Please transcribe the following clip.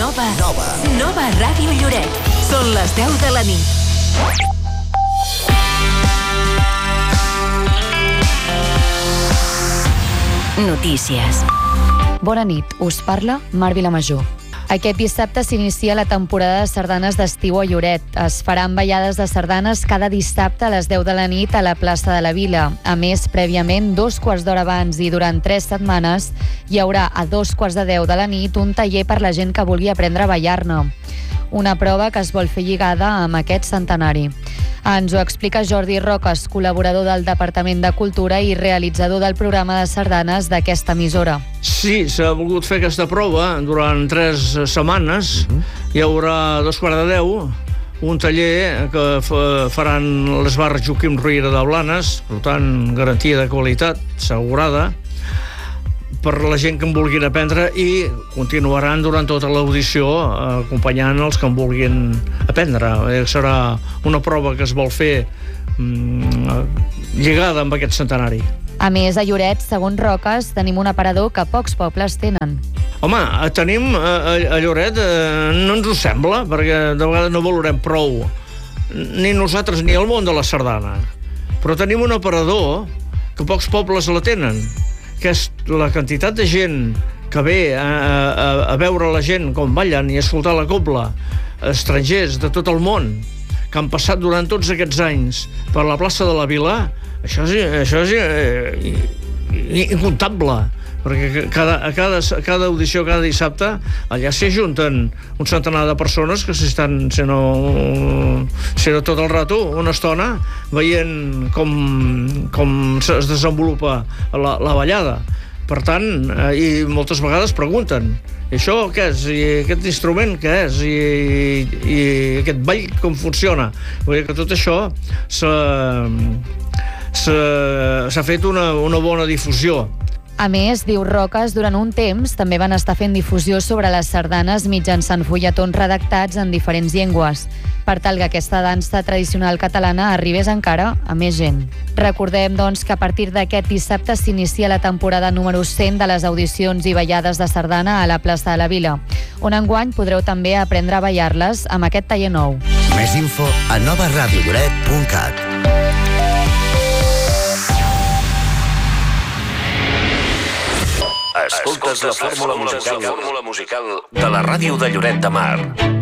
Nova Ràdio Lloret. Són les 10 de la nit. Notícies. Bona nit, us parla Mar Vilamajor. Aquest dissabte s'inicia la temporada de sardanes d'estiu a Lloret. Es faran ballades de sardanes cada dissabte a les 10 de la nit a la plaça de la Vila. A més, prèviament, 2/4 d'hora abans i durant 3 setmanes, hi haurà a 2:10 de la nit un taller per la gent que vulgui aprendre a ballar-ne. Una prova que es vol fer lligada amb aquest centenari. Ens ho explica Jordi Roques, col·laborador del Departament de Cultura i realitzador del programa de sardanes d'aquesta emissora. Sí, s'ha volgut fer aquesta prova durant 3 setmanes. Hi haurà a 2:10 un taller que faran les bars Joaquim Riera de Blanes, per tant, garantia de qualitat assegurada per la gent que en vulguin aprendre, i continuaran durant tota l'audició acompanyant els que en vulguin aprendre. Serà una prova que es vol fer lligada amb aquest centenari. A més, a Lloret, segons Roques, tenim un aparador que pocs pobles tenen. Home, tenim a Lloret, no ens ho sembla, perquè de vegades no valorem prou, ni nosaltres ni el món de la sardana. Però tenim un aparador que pocs pobles la tenen, que és la quantitat de gent que ve a veure la gent com ballen i a escoltar la cobla, estrangers de tot el món, que han passat durant tots aquests anys per la plaça de la Vila. Això és incomptable, perquè a cada audició, cada dissabte, allà s'hi ajunten un centenar de persones que s'estan, si no tot el rato, una estona, veient com es desenvolupa la ballada. Per tant, i moltes vegades pregunten: i això què és? I aquest instrument què és? I aquest ball com funciona? Vull dir que tot això s'ha fet una bona difusió. A més, diu Roques, durant un temps també van estar fent difusió sobre les sardanes mitjançant fulletons redactats en diferents llengües, per tal que aquesta dansa tradicional catalana arribés encara a més gent. Recordem, doncs, que a partir d'aquest dissabte s'inicia la temporada número 100 de les audicions i ballades de sardana a la plaça de la Vila, on enguany podreu també aprendre a ballar-les amb aquest taller nou. Més info a novaradiolloret.cat. Escoltes la fórmula musical de la ràdio de Lloret de Mar.